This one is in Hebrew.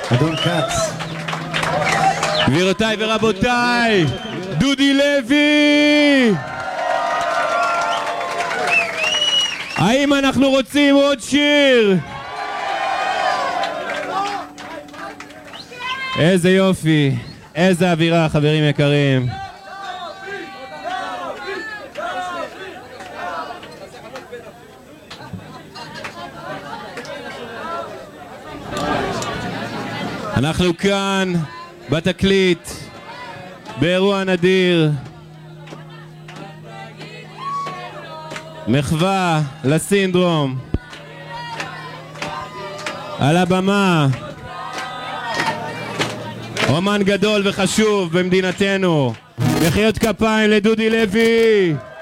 אדון כץ. גבירותיי ורבותיי, דודי לוי! האם אנחנו רוצים עוד שיר? איזה יופי, איזה אווירה, חברים יקרים. אנחנו כאן בתקליט, באירוע נדיר, מחווה לסינדרום. על הבמה אומן גדול וחשוב במדינתנו. מחיאות כפיים לדודי לוי.